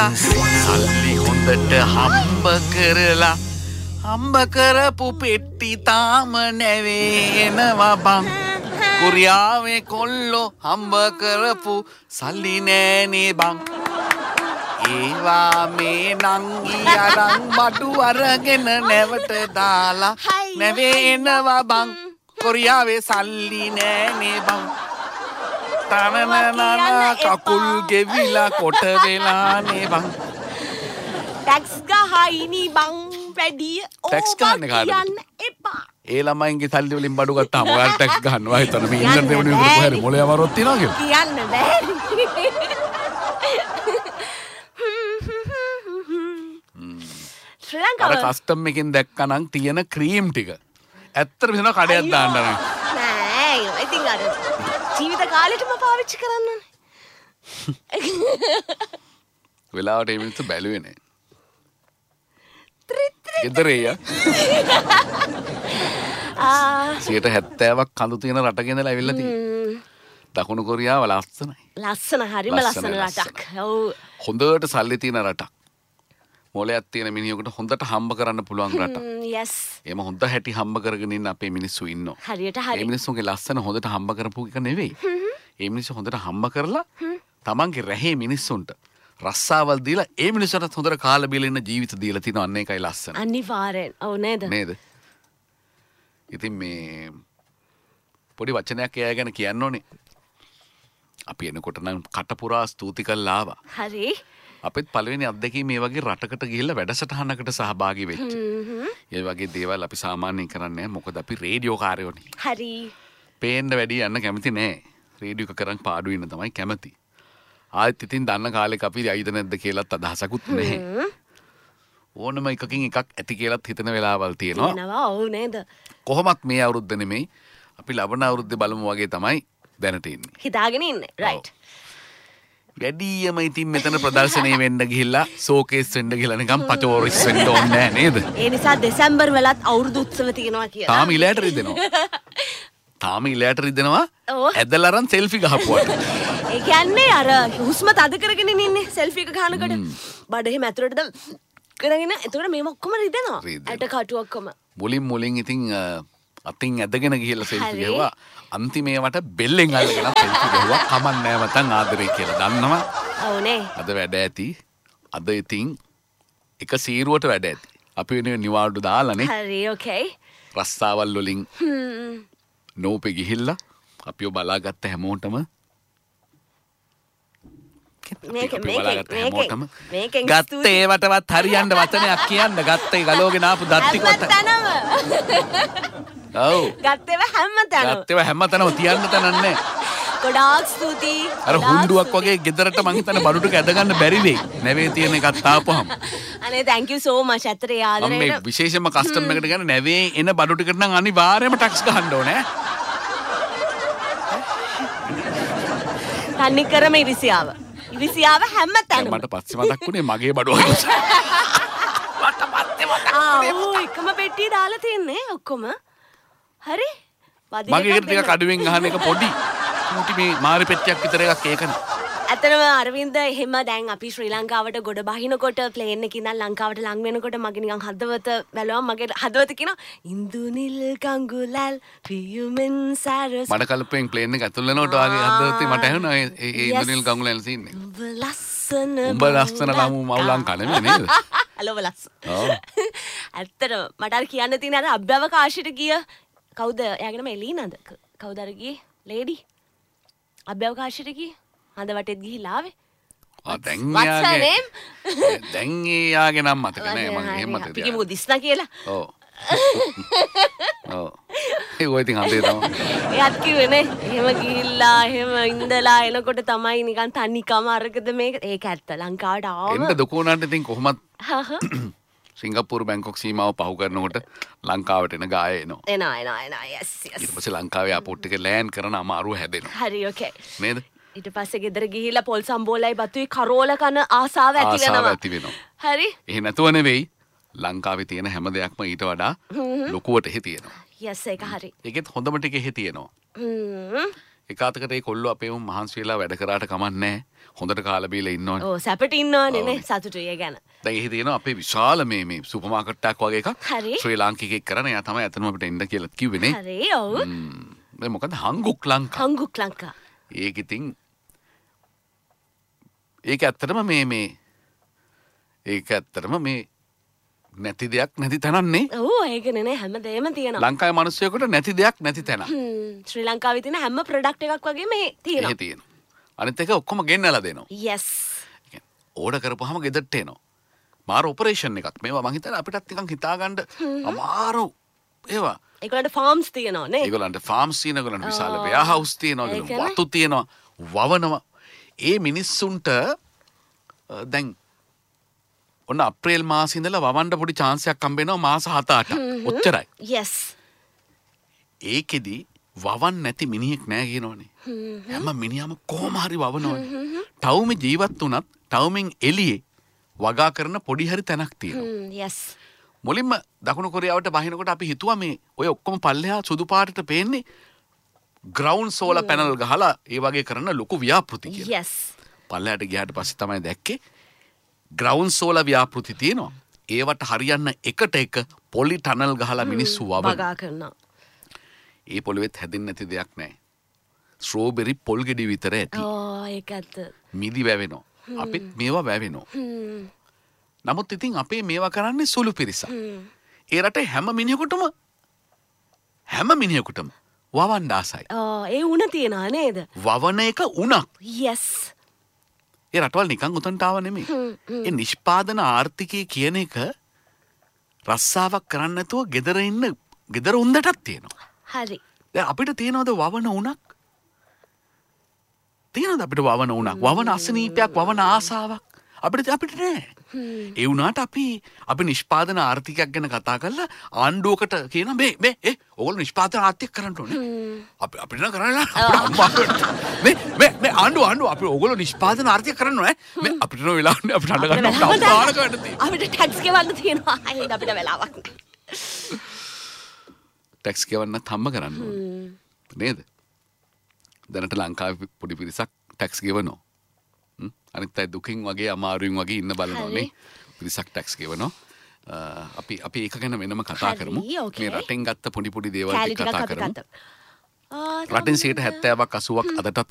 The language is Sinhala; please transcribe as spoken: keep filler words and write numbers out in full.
සල්ලි හොඳට හම්බ කරලා හම්බ කරපු පෙට්ටි තාම නැවෙනවා බං. කුරියාවේ කොල්ලෝ හම්බ කරපු සල්ලි නෑනේ බං. ඒවා මේ නංගි අරන් බඩු අරගෙන නැවට දාලා නැවෙනවා බං. කුරියාවේ සල්ලි නෑනේ බං. තනනනන කකුල් ගෙවිලා කොට වෙලානේ බං. ටැක්ස් ගහයිනි බං වැඩි ටැක්ස් ගන්න කාටද? එපා. ඒ ළමයින්ගේ සල්ලි වලින් බඩු ගත්තාම ඔයාලා ටැක්ස් ගන්නවා. හිතන්න මේ ඉන්දියන් රෙවෙනියු එකට කොහරි මොලේ අමාරුවක් තියනවා කියලා. කියන්න බෑ. ශ්‍රී ලංකාව අර කස්ටම් එකෙන් දැක්කනම් තියෙන ක්‍රීම් ටික. ඇත්තටම හිතනවා කඩයක් දාන්න නෑ. නෑ. ඉතින් අර ජීවිත කාලෙටම පාවිච්චි කරන්න ඕනේ. වෙලාවට මේ මිනිස්සු බැලුවේ නෑ. ගෙදරේ යා. ආ සියයට හැත්තෑවක් කඳු තියෙන රටක ඉඳලා ඇවිල්ලා තියෙනවා. දකුණු කොරියාව ලස්සනයි. ලස්සන හරිම ලස්සන රටක්. ඔව්. හොඳට සල්ලි තියෙන රටක්. මොලයක් තියෙන මිනිහෙකුට හොඳට හම්බ කරන්න පුළුවන් රටක්. yes. එහෙම හොඳ හැටි හම්බ කරගෙන ඉන්න අපේ මිනිස්සු ඉන්නවා. හරියට හරි. මේ මිනිස්සුන්ගේ ලස්සන හොඳට හම්බ කරපු එක නෙවෙයි. මේ මිනිස්සු හොඳට හම්බ කරලා තමන්ගේ රැහේ මිනිස්සුන්ට රස්සාවල් දීලා ඒ මිනිස්සුන්ට හොඳට කාලා බීලා ඉන්න ජීවිත දීලා තිනවා. අන්න ඒකයි ලස්සන. අනිවාර්යෙන්. ඔව් නේද? නේද? ඉතින් මේ පොඩි වචනයක් එයා ගැන කියන්න ඕනේ. අපි එනකොට නම් කටපුරා ස්තුති කළා ආවා. හරි. අපිත් පළවෙනි අත්දැකීම මේ වගේ රටකට ගිහිල්ලා වැඩසටහනකට සහභාගී වෙච්ච. ඒ වගේ දේවල් අපි සාමාන්‍යයෙන් කරන්නේ නැහැ. මොකද අපි රේඩියෝ කාර්යෝනේ. හරි. පේන්න වැඩි යන්න කැමති නැහැ. රේඩියෝ එක කරන් පාඩු වෙන්න තමයි කැමති. ආයෙත් ඉතින් දන්න කාලෙක අපි ඇයිද නැද්ද කියලාත් අදහසකුත් නැහැ. ඕනම එකකින් එකක් ඇති කියලාත් හිතන වෙලාවල් තියෙනවා. තියෙනවා. ඔව් නේද? කොහොමත් මේ අවුරුද්ද නෙමෙයි. අපි ලබන අවුරුද්දේ බලමු වගේ තමයි දැනට ඉන්නේ. හිතාගෙන ඉන්නේ. right. වැඩියම ඉතින් මෙතන ප්‍රදර්ශනය වෙන්න ගිහිල්ලා ෂෝකේස් වෙන්න ගිහලා නිකන් පචෝරිස් වෙන්න ඕනේ නෑ නේද? ඒ නිසා දෙසැම්බර් වලත් අවුරුදු උත්සව තියෙනවා කියලා. තාම ඉලයට රිදෙනවා. තාම ඉලයට රිදෙනවා. ඔව්. ඇදලාරන් සෙල්ෆි ගහපුවාට. ඒ කියන්නේ අර හුස්ම තද කරගෙන ඉන්නේ සෙල්ෆි එක ගන්නකොට. බඩ එහෙම ඇතුළටද කරගෙන එතකොට මේව ඔක්කොම රිදෙනවා. ඇට කටු ඔක්කොම. මුලින් මුලින් ඉතින් අතින් ඇදගෙන ගිහිල්ලා සෙල්ෆි ගහුවා. අන්තිමේවට බෙල්ලෙන් අල්ලගෙන සෙල්ෆි ගහුවා. කමන්නේ නැවතන් ආදරේ කියලා. දන්නවා? ඔව්නේ. අද වැඩ ඇති. අද ඉතින් එක සීරුවට වැඩ ඇති. අපි වෙනුවෙන් නිවාඩු දාලානේ. හරි ඕකේ. රස්සාවල් වලින් නෝපේ ගිහිල්ලා අපිව බලාගත්ත හැමෝටම මේක මේක මේක ගත්ත ඒවටවත් හරියන්න වචනයක් කියන්න ගත්තේ ගලෝගෙන ආපු දත්තිකොත් ඔව් ගත්තේව හැමතැනම ගත්තේව හැමතැනම තියන්න තැනක් නැහැ. ගොඩාක් ස්තුතියි. අර හුණ්ඩුවක් වගේ ගෙදරට මං හිතන්නේ බඩු ටික ඇද ගන්න බැරි වෙයි. නැවේ තියෙන එකත් ආපුවම. අනේ thank you so much. අතරේ ආදරේට. මම මේ විශේෂම කස්ටම් එකට ගන්න නැවේ එන බඩු ටිකට නම් අනිවාර්යයෙන්ම ටැක්ස් ගහන්න ඕනේ. තනි කරම ඉරිසියාව. ඉරිසියාව හැමතැනම. මට පස්සේ මතක් වුණේ මගේ බඩුව. මට පස්සේ මතක් වුණේ. ආ එකම පෙට්ටිය දාලා තියන්නේ ඔක්කොම. හරි. මගේ එකට ටිකක් අඩුවෙන් අහන එක පොඩි. මුටි මේ මාරි පෙට්ටියක් විතර එකක් ඒකනේ. ඇත්තටම අරවින්ද එහෙම දැන් අපි ශ්‍රී ලංකාවට ගොඩ බහිනකොට ප්ලේන් එකකින් ඉඳන් ලංකාවට ලං වෙනකොට මගේ නිකන් හදවත බැලුවම මගේ හදවත කියනවා ඉන්දුනිල් කංගුලල් පියුමෙන් සරස් මඩ කලපෙන් ප්ලේන් එක ඇතුල් වෙනකොට වාගේ හදවතේ මට ඇහුණා ඒ ඒ ඉන්දුනිල් කංගුලල් සීන් එක. උඹ ලස්සන උඹ ලස්සන ළමු මව් ලංකා නෙමෙයි නේද? හලෝ ලස්ස. ඔව්. ඇත්තටම මට අර කියන්න තියෙන අර අභ්‍යවකාශයට ගිය කවුද? එයාගේ නම එලීනද? කවුද අර ගියේ? ලේඩි. අභ්‍යවකාශයට ගියේ. හඳ වටේත් ගිහිල්ලා ආවේ. ආ දැන් යාගේ දැන් යාගේ නම් මතක නෑ මම එහෙම මතක අපි කිව්ව දිස්නා කියලා. ඔව්. ඔව්. ඒ ඔය ඉතින් හම්බේ තමයි. එයාත් කිව්වේ නේ. එහෙම ගිහිල්ලා එහෙම ඉඳලා එනකොට තමයි නිකන් තනිකම අරකද මේක. ඒක ඇත්ත. ලංකාවට ආවම එන්න දුක උනාට ඉතින් කොහොමත් සිංගප්පූරු බැංකොක් සීමාව පහු කරනකොට ලංකාවට එන ගාය එනවා. එනවා එනවා එනවා. yes yes. ඊට පස්සේ ලංකාවේ එයාපෝට් එකේ ලෑන්ඩ් කරන අමාරුව හැදෙනවා. හරි okay. නේද? ඊට පස්සේ ගෙදර ගිහිල්ලා පොල් සම්බෝලයි බතුයි කරෝල කන ආසාව ඇති වෙනවා. ආසාව ඇති වෙනවා. හරි. එහෙ නැතුව නෙවෙයි ලංකාවේ තියෙන හැම දෙයක්ම ඊට වඩා ලොකුවට එහෙ තියෙනවා. yes ඒක හරි. ඒකෙත් හොඳම ටික එහෙ තියෙනවා. හ්ම්. එකතකට ඒ කොල්ලෝ අපේම මහන්සි වෙලා වැඩ කරාට කමක් නැහැ. හොඳට කාලා බීලා ඉන්නවනේ. ඔව් සැපට ඉන්නවනේ නේ සතුටුයි ඒ ගැන. දැන් එහි තියෙනවා අපේ විශාල මේ මේ සුපර් මාකට් එකක් වගේ එකක්. හරි. ශ්‍රී ලාංකිකයෙක් කරන එයා තමයි අතනම අපිට එන්න කියලා කිව්වේ නේ. හරි ඔව්. දැන් මොකද හංගුක් ලංකා. හංගුක් ලංකා. ඒක ඉතින් ඒක ඇත්තටම මේ මේ ඒක ඇත්තටම මේ නැති දෙයක් නැති තැනන්නේ. ඔව් ඒකනේ නේ හැමදේම තියෙනවා. ලංකාවේ මිනිස්සුයෙකුට නැති දෙයක් නැති තැන. හ්ම් ශ්‍රී ලංකාවේ තියෙන හැම ප්‍රොඩක්ට් එකක් වගේ මේ තියෙනවා. එහෙ තියෙනවා. අනිත් එක ඔක්කොම ගෙන්නලා දෙනවා. yes. ඕඩර් කරපුවාම ගෙදරට එනවා. මාර ඔපරේෂන් එකක්. මේවා මං හිතන්නේ අපිටත් නිකන් හිතාගන්න අමාරු ඒවා. ඒගොල්ලන්ට ෆාම්ස් තියෙනවා නේ. ඒගොල්ලන්ට ෆාම්ස් තියෙනවා, ඒගොල්ලන්ට විශාල වෙයාහවුස් තියෙනවා, ඒගොල්ලන්ට වතු තියෙනවා, වවනවා. ඒ මිනිස්සුන්ට දැන් ඔන්න අප්‍රේල් මාසේ ඉඳලා වවන්න පොඩි chance එකක් හම්බ වෙනවා මාස හත අටක්. ඔච්චරයි. yes. ඒකෙදි වවන් නැති මිනිහෙක් නෑ කියනවනේ. හැම මිනිහම කොහොම හරි වවනවනේ. ටවුමේ ජීවත් වුණත් ටවුමෙන් එළියේ වගා කරන පොඩි හරි තැනක් තියෙනවා. yes. මුලින්ම දකුණු කොරියාවට බහිනකොට අපි හිතුවා මේ ඔය ඔක්කොම පල්ලෙහා සුදු පාටට පේන්නේ ග්‍රවුන්ඩ් සෝලර් පැනල් ගහලා ඒ වගේ කරන ලොකු ව්‍යාපෘති කියලා. yes. පල්ලෙහාට ගියාට පස්සේ තමයි දැක්කේ ග්‍රවුන්ඩ් සෝලර් ව්‍යාපෘති තියෙනවා. ඒවට හරියන්න එකට එක පොලි ටනල් ගහලා මිනිස්සු වවන. වගා කරනවා. ඒ පොළොවෙත් හැදෙන්නේ නැති දෙයක් නැහැ. ස්ට්‍රෝබෙරි පොල් ගෙඩි විතර ඇති. ඕ ඒක ඇත්ත. මිදි වැවෙනවා. අපිත් මේවා වැවෙනවා. නමුත් ඉතින් අපේ මේවා කරන්නේ සුළු පිරිසක්. ඒ රටේ හැම මිනිහෙකුටම හැම මිනිහෙකුටම වවන්න ආසයි. ඕ ඒ උණ තියනවා නේද? වවන එක උණක්. yes. ඒ රටවල් නිකන් උතන්ට ආව නෙමෙයි. ඒ නිෂ්පාදන ආර්ථිකය කියන එක රස්සාවක් කරන්න නැතුව ගෙදර ඉන්න ගෙදර උන්දටත් තියෙනවා. හරි. දැන් අපිට තියෙනවද වවන උණක්? තියෙනවද අපිට වවන උණක්? වවන අසනීපයක්, වවන ආසාවක් අපිට අපිට නෑ. ඒ වුණාට අපි අපි නිෂ්පාදන ආර්ථිකයක් ගැන කතා කරලා ආණ්ඩුවකට කියනවා මේ මේ ඒ ඕගොල්ලෝ නිෂ්පාදන ආර්ථිකයක් කරන්න ඕනේ. අපි අපිට නම් කරන්න මේ මේ මේ ආණ්ඩුව ආණ්ඩුව අපි ඕගොල්ලෝ නිෂ්පාදන ආර්ථිකයක් කරන්න ඕනේ. මේ අපිට නෝ වෙලාවක් නෑ අපිට අඬ ගන්න අවස්ථාවක් ගන්න තියෙනවා. අපිට ටැක්ස් ගෙවන්න තියෙනවා. අයින් අපිට වෙලාවක් නෑ. ටැක්ස් ගෙවන්නත් හම්බ කරන්න ඕනේ. නේද? දැනට ලංකාවේ පොඩි පිරිසක් ටැක්ස් ගෙවනවා. අනිත් අය දුකින් වගේ අමාරුවෙන් වගේ ඉන්න බලනවානේ. පිරිසක් ටැක්ස් ගෙවනවා. අපි අපි ඒක ගැන වෙනම කතා කරමු. මේ රටෙන් ගත්ත පොඩි පොඩි දේවල් ටික කතා කරමු. රටෙන් සියයට හැත්තෑවක් අසූවක් අදටත්